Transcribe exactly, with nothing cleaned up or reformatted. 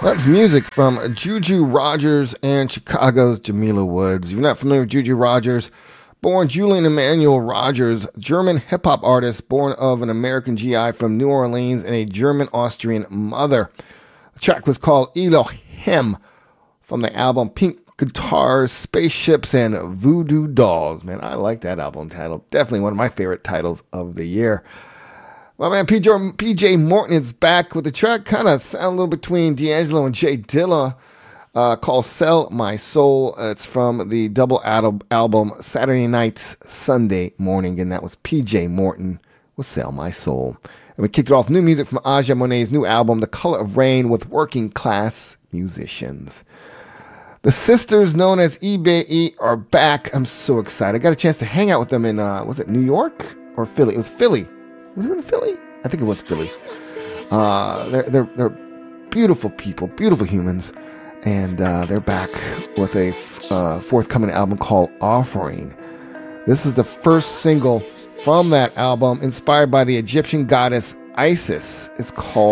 That's music from Juju Rogers and Chicago's Jamila Woods. If you're not familiar with Juju Rogers, born Julian Emmanuel Rogers, German hip-hop artist, born of an American G I from New Orleans and a German-Austrian mother. The track was called Elohim from the album Pink Guitars, Spaceships, and Voodoo Dolls. Man, I like that album title. Definitely one of my favorite titles of the year. My man P J, P J Morton is back with the track, kind of sound a little between D'Angelo and Jay Dilla, uh, called Sell My Soul. Uh, it's from the double ad- album Saturday Nights, Sunday Morning, and that was P J Morton with Sell My Soul. And we kicked it off new music from Aja Monet's new album, The Color of Rain, with working class musicians. The sisters known as E B E are back. I'm so excited. I got a chance to hang out with them in, uh, was it New York or Philly? It was Philly. Was it in Philly? I think it was Philly. Uh, they're, they're, they're beautiful people, beautiful humans. And uh, they're back with a uh, forthcoming album called Offering. This is the first single from that album, inspired by the Egyptian goddess Isis. It's called